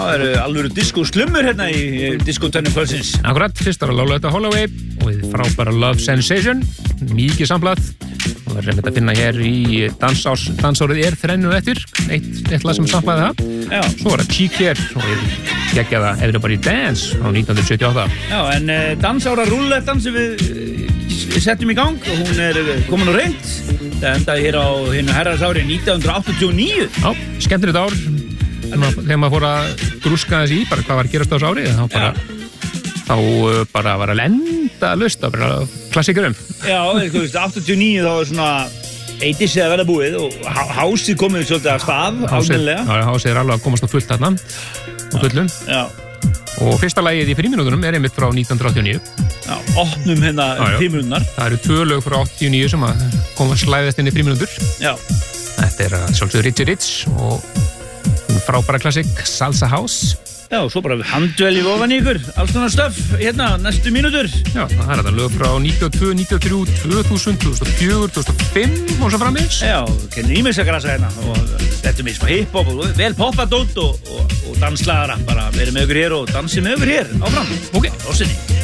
það eru alvöru disco-slummur hérna í disco-tönum kvöldsins. Akkurat, fyrst var að Lolita Holloway og við frábæra Love Sensation, mikið samplað. Og það er að finna hér í dansárið þrennu eftir, eitt lag sem samplaði það. Já. Svo var það Cheek hér og við geggjaða Everybody Dance frá 1978. Já, en dansára rúllettan sem við settum í gang, hún komin og reynd. Það endaði hér á hinu herrarsári 1989. Já, skemmtilegt ár. Þegar maður fór að grúska þessi í, bara hvað var að gerast á þessu ári, þá bara var að lenda að lusta, bara klassikurum. Já, þú veist, 89 þá var svona 80s að verða búið og hásið komið svolítið að stað, almennilega. Já, hásið alveg að komast á fullt þarna, á fullum. Já. Og fyrsta lagið í frímínútunum einmitt frá 1989. Já, opnum hérna frímínúturnar. Það eru 2 lög frá 89 sem að koma slæðast inn í frímínútur. Já. Þetta sjálfsögðu Richie Rich og frábæra klassik Salsa House. Já, og svo bara handvel í ofan í ykkur, alls konar stöf, hérna, næstu mínútur. Já, það þetta lög frá 92, 93, 2000, 2004, 2005 og svo framins. Já, kennir ímins að grasa hérna og þetta með smá hip-hop og vel poppadótt og danslagara, bara verið með ykkur hér og dansið með ykkur hér, áfram. Ok. Rósinni.